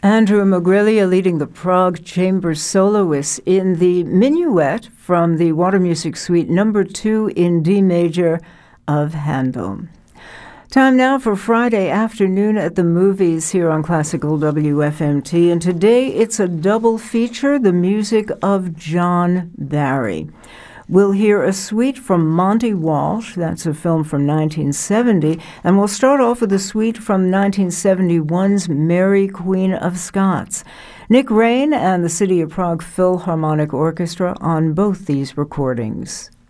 Andrew Mogrillia leading the Prague Chamber Soloists in the Minuet from the Water Music Suite No. 2 in D major of Handel. Time now for Friday afternoon at the movies here on Classical WFMT, and today it's a double feature, the music of John Barry. We'll hear a suite from Monty Walsh, that's a film from 1970, and we'll start off with a suite from 1971's Mary, Queen of Scots. Nick Raine and the City of Prague Philharmonic Orchestra on both these recordings.